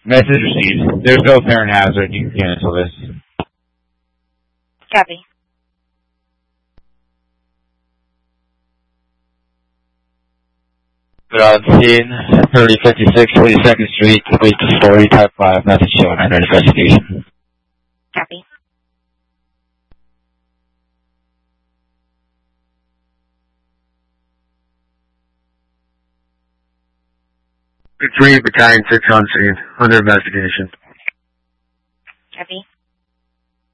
Message received. There's no apparent hazard. You can cancel this. Copy. Good on scene, 3056 42nd Street, 3-story, type 5, message shown under investigation. Copy. Battalion 6 on scene, under investigation. Copy.